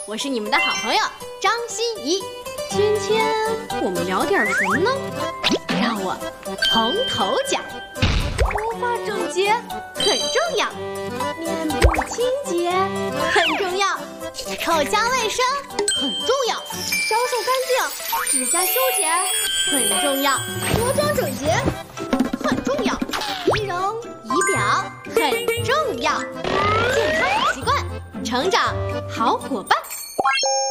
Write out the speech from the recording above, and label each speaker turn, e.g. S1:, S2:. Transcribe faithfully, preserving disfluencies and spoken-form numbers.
S1: 我是你们的好朋友张欣怡。今天我们聊点什么呢？让我从头讲。头发整洁很重要，面部清洁很重要，口腔卫生很重要，小手干净，指甲修剪很重要，着装整洁很重要，仪容仪表很重要，健康好习惯，成长好伙伴。